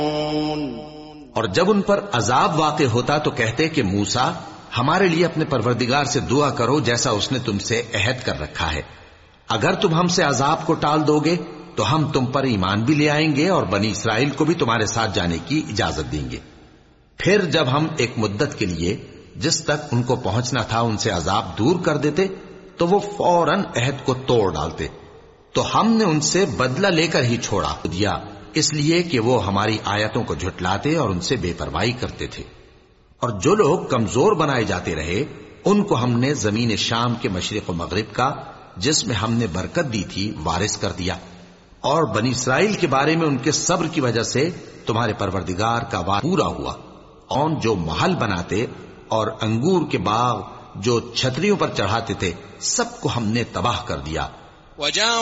और जब उन पर अजाब वाक़े होता तो कहते कि मूसा, हमारे लिए अपने परवरदिगार से दुआ करो जैसा उसने तुमसे अहद कर रखा है। अगर तुम हमसे अजाब को टाल दोगे तो हम तुम पर ईमान भी ले आएंगे और बनी इसराइल को भी तुम्हारे साथ जाने की इजाजत देंगे। फिर जब हम एक मुद्दत के लिए जिस तक उनको पहुंचना था उनसे अजाब दूर कर देते तो वो फौरन अहद को तोड़ डालते। तो हमने उनसे बदला लेकर ही छोड़ा दिया, इसलिए कि वो हमारी आयतों को झुटलाते और उनसे बेपरवाही करते थे। और जो लोग कमजोर बनाए जाते रहे उनको हमने जमीन शाम के मशरिक व मगरिब का, जिसमें हमने बरकत दी थी, वारिस कर दिया। और बनी इसराइल के बारे में उनके सब्र की वजह से तुम्हारे परवरदिगार का वादा पूरा हुआ। और जो महल बनाते और अंगूर के बाग जो छतरियों पर चढ़ाते थे, सबको हमने तबाह कर दिया।